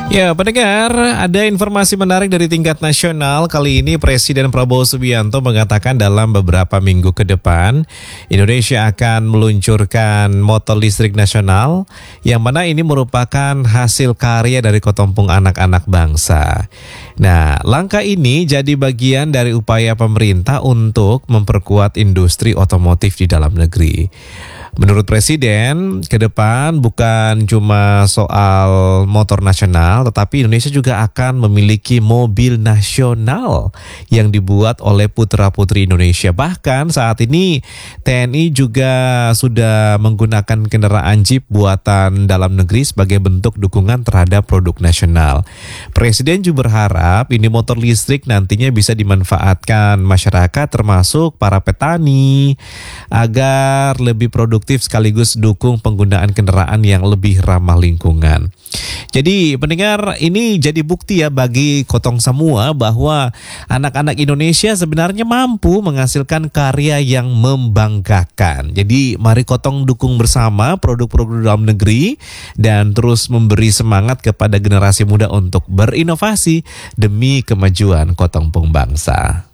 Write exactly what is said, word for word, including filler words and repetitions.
Ya, pendengar, ada informasi menarik dari tingkat nasional. Kali ini Presiden Prabowo Subianto mengatakan dalam beberapa minggu ke depan, Indonesia akan meluncurkan motor listrik nasional, yang mana ini merupakan hasil karya dari kelompok anak-anak bangsa. Nah, langkah ini jadi bagian dari upaya pemerintah untuk memperkuat industri otomotif di dalam negeri. Menurut Presiden, ke depan bukan cuma soal motor nasional, tetapi Indonesia juga akan memiliki mobil nasional yang dibuat oleh putra-putri Indonesia. Bahkan saat ini T N I juga sudah menggunakan kendaraan Jeep buatan dalam negeri sebagai bentuk dukungan terhadap produk nasional. Presiden juga berharap ini motor listrik nantinya bisa dimanfaatkan masyarakat termasuk para petani agar lebih produktif sekaligus dukung penggunaan kendaraan yang lebih ramah lingkungan. Jadi pendengar, ini jadi bukti ya bagi kotong semua bahwa anak-anak Indonesia sebenarnya mampu menghasilkan karya yang membanggakan. Jadi mari kotong dukung bersama produk-produk dalam negeri dan terus memberi semangat kepada generasi muda untuk berinovasi demi kemajuan kotong pung bangsa.